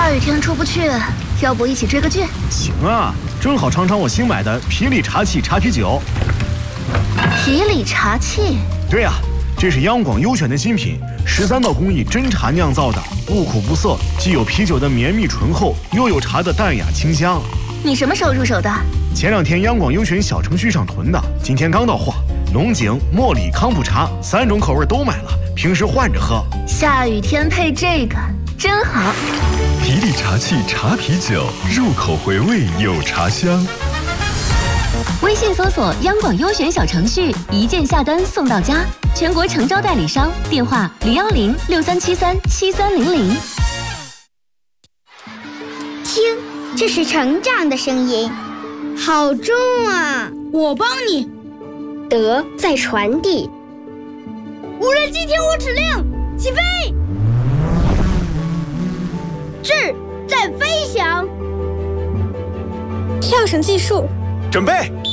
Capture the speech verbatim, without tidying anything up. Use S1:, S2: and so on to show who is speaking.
S1: 下雨天出不去，要不一起追个剧？
S2: 行啊，正好尝尝我新买的皮里茶器茶啤酒。
S1: 皮里茶器？
S2: 对呀、啊，这是央广优选的新品，十三道工艺真茶酿造的，不苦不涩，既有啤酒的绵密醇厚，又有茶的淡雅清香。
S1: 你什么时候入手的？
S2: 前两天央广优选小程序上囤的，今天刚到货。龙井、茉莉、康普茶三种口味都买了，平时换着喝。
S1: 下雨天配这个真好。
S3: 皮里茶器茶啤酒，入口回味有茶香。
S4: 微信搜索央广优选小程序，一键下单送到家。全国诚招代理商，电话零幺零六三七三七三零零。
S5: 听，这是成长的声音，好重啊！
S6: 我帮你。
S5: 德在传递。
S6: 无人机听我指令，起飞！智在飞翔。
S5: 跳绳计数。
S2: 准备。